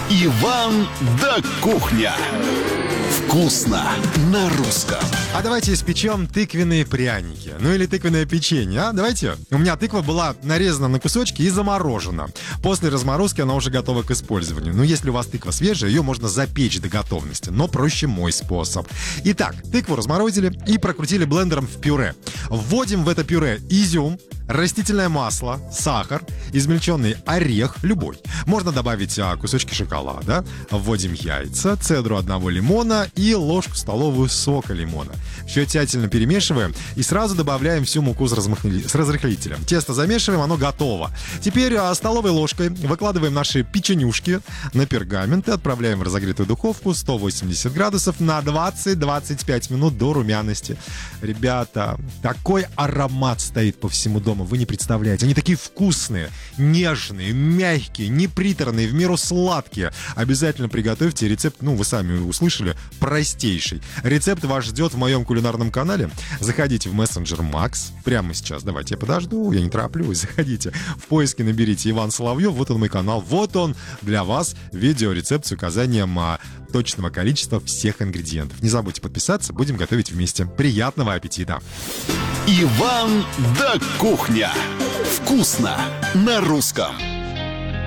Иван да кухня. Вкусно на русском. А давайте испечем тыквенные пряники. Ну или тыквенное печенье, а? Давайте. У меня тыква была нарезана на кусочки и заморожена. После разморозки она уже готова к использованию. Но если у вас тыква свежая, ее можно запечь до готовности. Но проще мой способ. Итак, тыкву разморозили и прокрутили блендером в пюре. Вводим в это пюре изюм, растительное масло, сахар, измельченный орех, любой. Можно добавить кусочки шоколада. Вводим яйца, цедру одного лимона и ложку столовую сока лимона. Все тщательно перемешиваем и сразу добавляем всю муку с разрыхлителем. Тесто замешиваем, оно готово. Теперь столовой ложкой выкладываем наши печенюшки на пергамент и отправляем в разогретую духовку 180 градусов на 20-25 минут до румяности. Ребята, такой аромат стоит по всему дому, вы не представляете. Они такие вкусные, нежные, мягкие, неприторные, в меру сладкие. Обязательно приготовьте рецепт, вы сами услышали, простейший. Рецепт вас ждет в моем кулинарном канале. Заходите в мессенджер Макс прямо сейчас. Давайте я подожду, я не тороплюсь. Заходите в поиске, наберите Иван Соловьев. Вот он мой канал. Вот он для вас. Видеорецепт с указанием точного количества всех ингредиентов. Не забудьте подписаться. Будем готовить вместе. Приятного аппетита! Иван да кухня. Вкусно на русском.